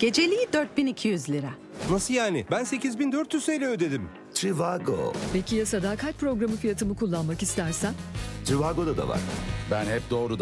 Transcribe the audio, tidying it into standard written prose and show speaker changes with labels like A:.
A: Geceliği 4200 lira.
B: Nasıl yani? Ben 8400 TL ödedim.
C: Trivago.
D: Peki ya sadakat programı fiyatımı kullanmak istersen?
C: Trivago'da da var.
E: Ben hep doğru